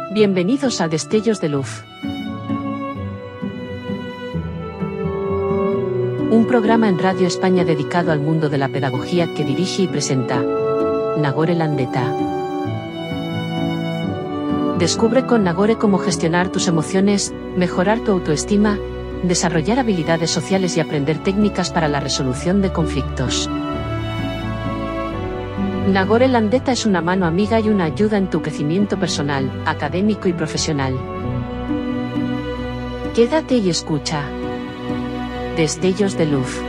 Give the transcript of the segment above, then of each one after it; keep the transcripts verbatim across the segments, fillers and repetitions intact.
Bienvenidos a Destellos de Luz. Un programa en Radio España dedicado al mundo de la pedagogía que dirige y presenta Nagore Landeta. Descubre con Nagore cómo gestionar tus emociones, mejorar tu autoestima, desarrollar habilidades sociales y aprender técnicas para la resolución de conflictos. Nagore Landeta es una mano amiga y una ayuda en tu crecimiento personal, académico y profesional. Quédate y escucha. Destellos de Luz.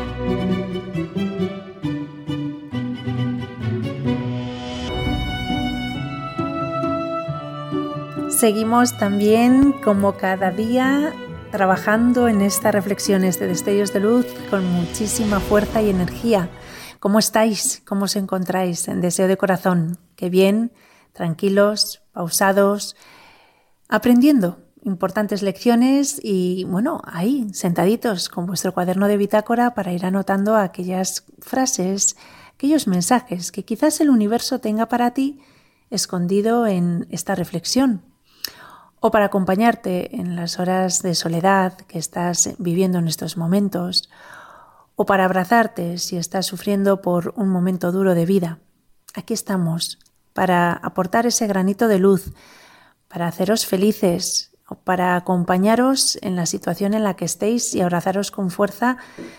Seguimos también, como cada día, trabajando en estas reflexiones de Destellos de Luz con muchísima fuerza y energía. ¿Cómo estáis? ¿Cómo os encontráis? En deseo de corazón. Qué bien, tranquilos, pausados, aprendiendo importantes lecciones y, bueno, ahí, sentaditos con vuestro cuaderno de bitácora para ir anotando aquellas frases, aquellos mensajes que quizás el universo tenga para ti escondido en esta reflexión. O para acompañarte en las horas de soledad que estás viviendo en estos momentos, o para abrazarte si estás sufriendo por un momento duro de vida. Aquí estamos para aportar ese granito de luz, para haceros felices o para acompañaros en la situación en la que estéis y abrazaros con fuerza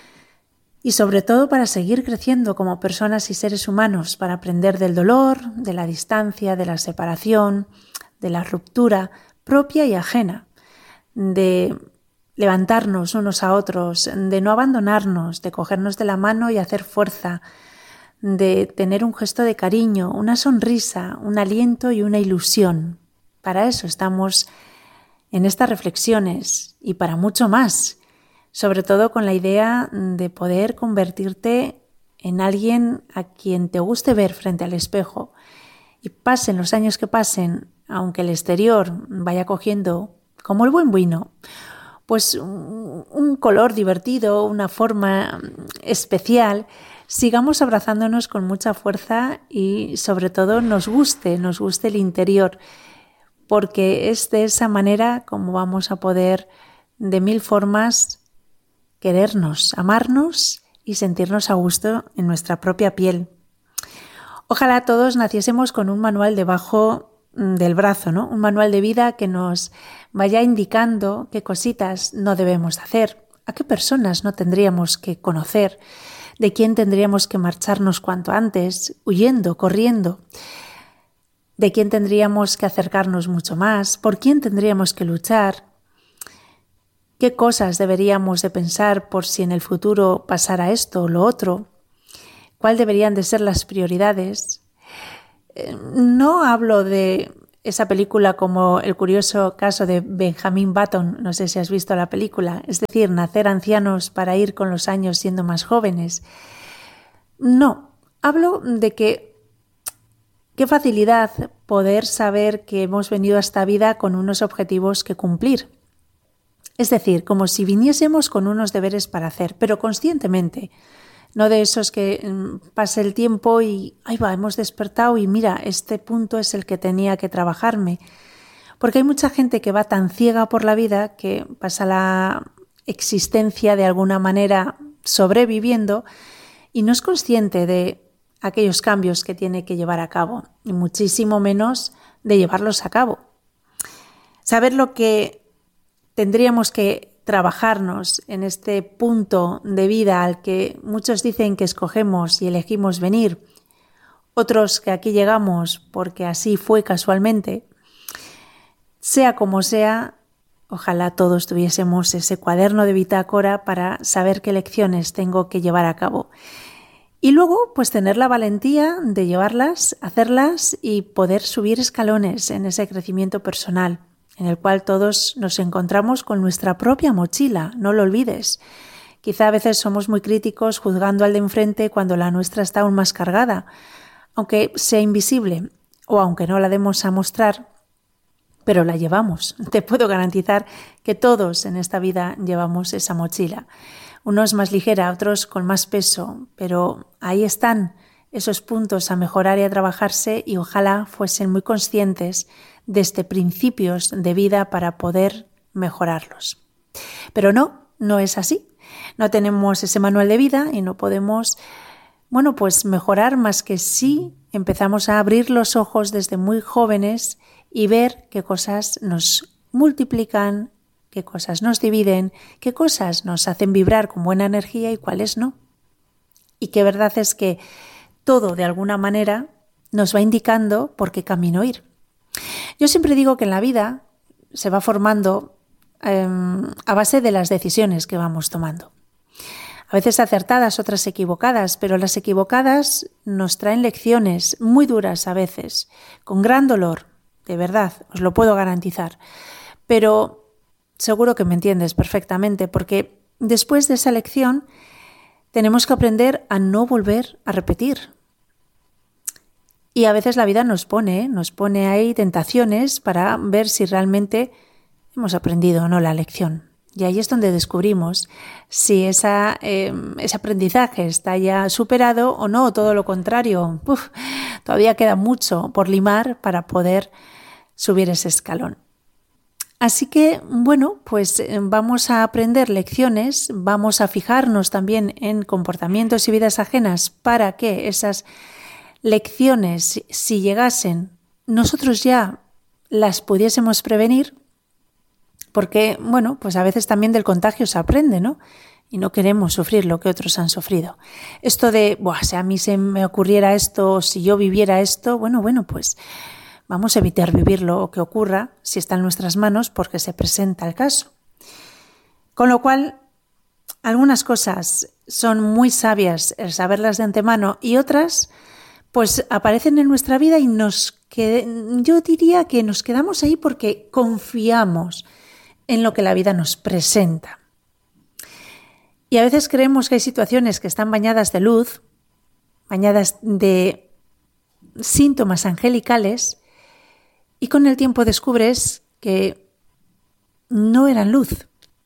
y sobre todo para seguir creciendo como personas y seres humanos, para aprender del dolor, de la distancia, de la separación, de la ruptura propia y ajena, de levantarnos unos a otros, de no abandonarnos, de cogernos de la mano y hacer fuerza, de tener un gesto de cariño, una sonrisa, un aliento y una ilusión. Para eso estamos en estas reflexiones y para mucho más, sobre todo con la idea de poder convertirte en alguien a quien te guste ver frente al espejo y pasen los años que pasen, aunque el exterior vaya cogiendo, como el buen vino, pues un, un color divertido, una forma especial, sigamos abrazándonos con mucha fuerza y sobre todo nos guste, nos guste el interior, porque es de esa manera como vamos a poder de mil formas querernos, amarnos y sentirnos a gusto en nuestra propia piel. Ojalá todos naciésemos con un manual debajo del brazo, ¿no? Un manual de vida que nos vaya indicando qué cositas no debemos hacer, a qué personas no tendríamos que conocer, de quién tendríamos que marcharnos cuanto antes, huyendo, corriendo, de quién tendríamos que acercarnos mucho más, por quién tendríamos que luchar, qué cosas deberíamos de pensar por si en el futuro pasara esto o lo otro, cuál deberían de ser las prioridades. No hablo de esa película como el curioso caso de Benjamin Button, no sé si has visto la película, es decir, nacer ancianos para ir con los años siendo más jóvenes. No, hablo de que qué facilidad poder saber que hemos venido a esta vida con unos objetivos que cumplir. Es decir, como si viniésemos con unos deberes para hacer, pero conscientemente. No de esos que pase el tiempo y ahí va, hemos despertado y mira, este punto es el que tenía que trabajarme. Porque hay mucha gente que va tan ciega por la vida que pasa la existencia de alguna manera sobreviviendo y no es consciente de aquellos cambios que tiene que llevar a cabo y muchísimo menos de llevarlos a cabo. Saber lo que tendríamos que trabajarnos en este punto de vida al que muchos dicen que escogemos y elegimos venir, otros que aquí llegamos porque así fue casualmente. Sea como sea, ojalá todos tuviésemos ese cuaderno de bitácora para saber qué lecciones tengo que llevar a cabo. Y luego, pues tener la valentía de llevarlas, hacerlas y poder subir escalones en ese crecimiento personal, en el cual todos nos encontramos con nuestra propia mochila, no lo olvides. Quizá a veces somos muy críticos juzgando al de enfrente cuando la nuestra está aún más cargada, aunque sea invisible o aunque no la demos a mostrar, pero la llevamos. Te puedo garantizar que todos en esta vida llevamos esa mochila. Unos más ligera, otros con más peso, pero ahí están esos puntos a mejorar y a trabajarse y ojalá fuesen muy conscientes de este principios de vida para poder mejorarlos. Pero no, no es así. No tenemos ese manual de vida y no podemos, bueno, pues mejorar más que si empezamos a abrir los ojos desde muy jóvenes y ver qué cosas nos multiplican, qué cosas nos dividen, qué cosas nos hacen vibrar con buena energía y cuáles no. Y qué verdad es que todo de alguna manera nos va indicando por qué camino ir. Yo siempre digo que en la vida se va formando eh, a base de las decisiones que vamos tomando. A veces acertadas, otras equivocadas, pero las equivocadas nos traen lecciones muy duras a veces, con gran dolor, de verdad, os lo puedo garantizar. Pero seguro que me entiendes perfectamente, porque después de esa lección tenemos que aprender a no volver a repetir. Y a veces la vida nos pone, nos pone ahí tentaciones para ver si realmente hemos aprendido o no la lección. Y ahí es donde descubrimos si esa, eh, ese aprendizaje está ya superado o no, todo lo contrario. Uf, todavía queda mucho por limar para poder subir ese escalón. Así que, bueno, pues vamos a aprender lecciones, vamos a fijarnos también en comportamientos y vidas ajenas para que esas lecciones, si llegasen, nosotros ya las pudiésemos prevenir, porque, bueno, pues a veces también del contagio se aprende, ¿no? Y no queremos sufrir lo que otros han sufrido. Esto de, buah, si a mí se me ocurriera esto, si yo viviera esto, bueno, bueno, pues vamos a evitar vivirlo o que ocurra si está en nuestras manos porque se presenta el caso. Con lo cual, algunas cosas son muy sabias el saberlas de antemano y otras pues aparecen en nuestra vida y nos qued- yo diría que nos quedamos ahí porque confiamos en lo que la vida nos presenta. Y a veces creemos que hay situaciones que están bañadas de luz, bañadas de síntomas angelicales, y con el tiempo descubres que no eran luz.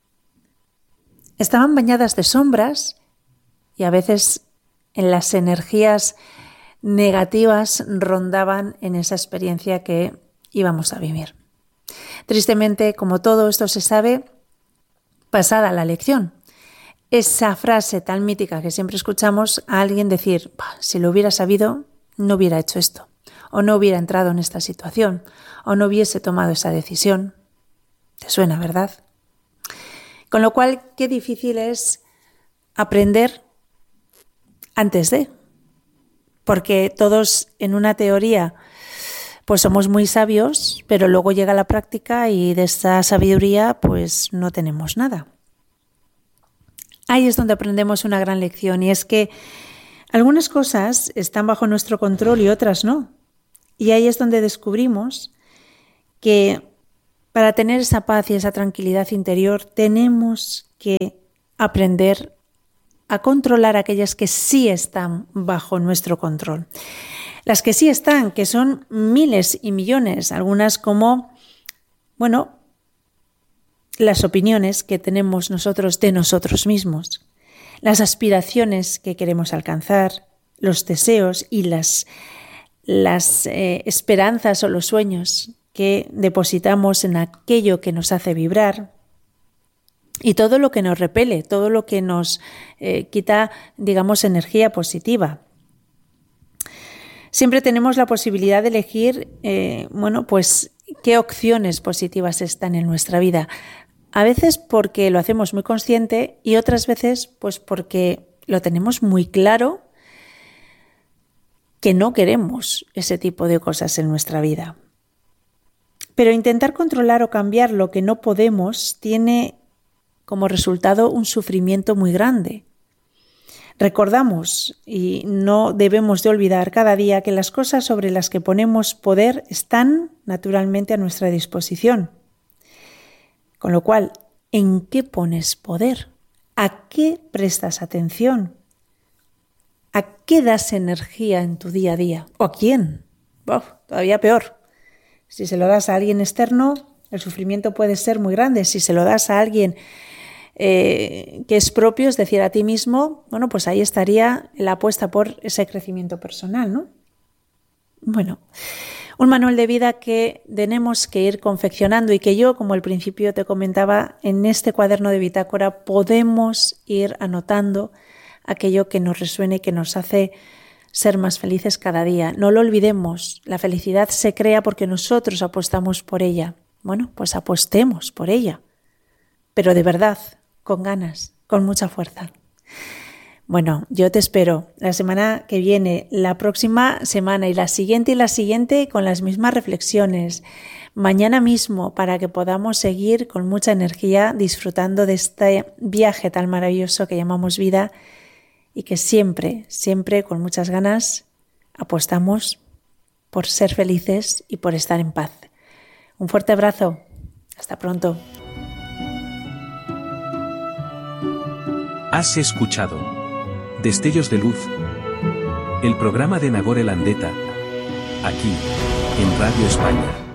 Estaban bañadas de sombras y a veces en las energías negativas rondaban en esa experiencia que íbamos a vivir. Tristemente, como todo esto se sabe, pasada la lección. Esa frase tan mítica que siempre escuchamos a alguien decir, si lo hubiera sabido, no hubiera hecho esto, o no hubiera entrado en esta situación, o no hubiese tomado esa decisión. ¿Te suena, verdad? Con lo cual, qué difícil es aprender antes de, porque todos en una teoría pues somos muy sabios, pero luego llega la práctica y de esta sabiduría pues no tenemos nada. Ahí es donde aprendemos una gran lección y es que algunas cosas están bajo nuestro control y otras no. Y ahí es donde descubrimos que para tener esa paz y esa tranquilidad interior tenemos que aprender a controlar aquellas que sí están bajo nuestro control. Las que sí están, que son miles y millones, algunas como, bueno, las opiniones que tenemos nosotros de nosotros mismos, las aspiraciones que queremos alcanzar, los deseos y las, las eh, esperanzas o los sueños que depositamos en aquello que nos hace vibrar y todo lo que nos repele, todo lo que nos eh, quita, digamos, energía positiva. Siempre tenemos la posibilidad de elegir, eh, bueno, pues qué opciones positivas están en nuestra vida. A veces porque lo hacemos muy consciente y otras veces pues porque lo tenemos muy claro que no queremos ese tipo de cosas en nuestra vida. Pero intentar controlar o cambiar lo que no podemos tiene como resultado un sufrimiento muy grande. Recordamos y no debemos de olvidar cada día que las cosas sobre las que ponemos poder están naturalmente a nuestra disposición. Con lo cual, ¿en qué pones poder? ¿A qué prestas atención? ¿A qué das energía en tu día a día? ¿O a quién? Oh, todavía peor. Si se lo das a alguien externo, el sufrimiento puede ser muy grande. Si se lo das a alguien eh, que es propio, es decir, a ti mismo, bueno, pues ahí estaría la apuesta por ese crecimiento personal, ¿no? Bueno, un manual de vida que tenemos que ir confeccionando y que yo, como al principio te comentaba, en este cuaderno de bitácora podemos ir anotando aquello que nos resuene y que nos hace ser más felices cada día. No lo olvidemos, la felicidad se crea porque nosotros apostamos por ella. Bueno, pues apostemos por ella, pero de verdad, con ganas, con mucha fuerza. Bueno, yo te espero la semana que viene, la próxima semana y la siguiente y la siguiente con las mismas reflexiones. Mañana mismo para que podamos seguir con mucha energía disfrutando de este viaje tan maravilloso que llamamos vida y que siempre, siempre con muchas ganas apostamos por ser felices y por estar en paz. Un fuerte abrazo. Hasta pronto. Has escuchado Destellos de Luz, el programa de Nagore Landeta, aquí, en Radio España.